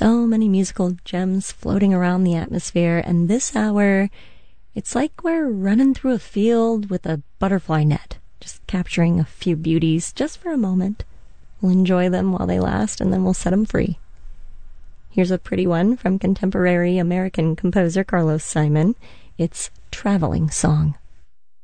So many musical gems floating around the atmosphere, and this hour, it's like we're running through a field with a butterfly net, just capturing a few beauties just for a moment. We'll enjoy them while they last, and then we'll set them free. Here's a pretty one from contemporary American composer Carlos Simon. It's Traveling Song.